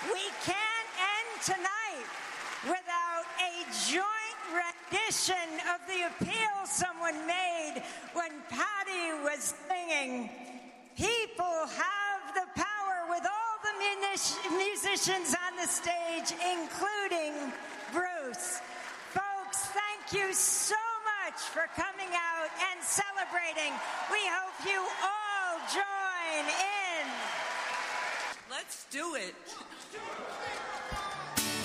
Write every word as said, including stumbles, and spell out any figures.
We can't end tonight without a joint rendition of the appeal someone made when Patty was singing. People have the power, with all the munic- musicians on the stage, including Bruce. Folks, thank you so much for coming out and celebrating. We hope you all join in. Let's do it.